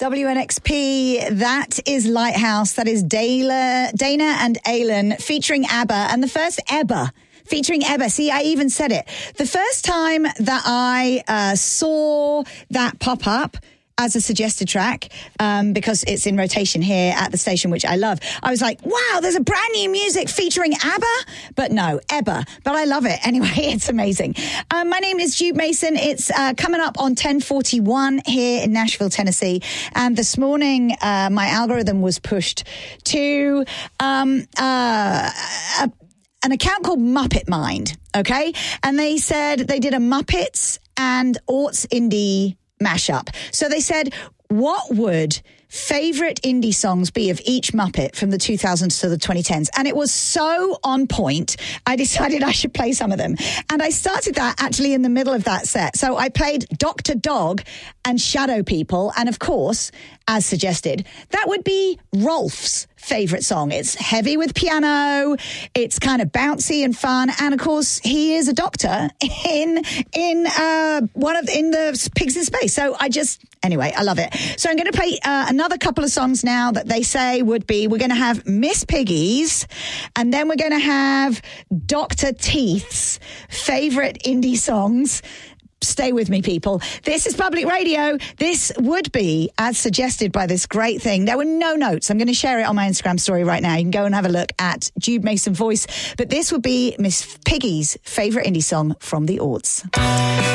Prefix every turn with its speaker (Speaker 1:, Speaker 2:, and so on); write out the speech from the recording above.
Speaker 1: WNXP, that is Lighthouse. That is Dana and Aylin featuring ABBA. And the first ABBA featuring ABBA. See, I even said it. The first time that I saw that pop up as a suggested track, because it's in rotation here at the station, which I love, I was like, wow, there's a brand new music featuring ABBA? But no, ABBA. But I love it. Anyway, it's amazing. My name is Jude Mason. It's coming up on 10:41 here in Nashville, Tennessee. And this morning, my algorithm was pushed to an account called Muppet Mind, okay? And they said they did a Muppets and Aughts Indie mashup. So they said, what would favorite indie songs be of each Muppet from the 2000s to the 2010s? And it was so on point, I decided I should play some of them. And I started that actually in the middle of that set. So I played Dr. Dog and Shadow People. And of course, as suggested, that would be Rolf's favorite song. It's heavy with piano. It's kind of bouncy and fun. And of course, he is a doctor in the Pigs in Space. So anyway, I love it. So I'm going to play another couple of songs now that they say would be, we're going to have Miss Piggy's, and then we're going to have Dr. Teeth's favorite indie songs. Stay with me, people. This is Public Radio. This would be, as suggested by this great thing. There were no notes. I'm going to share it on my Instagram story right now. You can go and have a look at Jude Mason Voice. But this would be Miss Piggy's favorite indie song from the Aughts.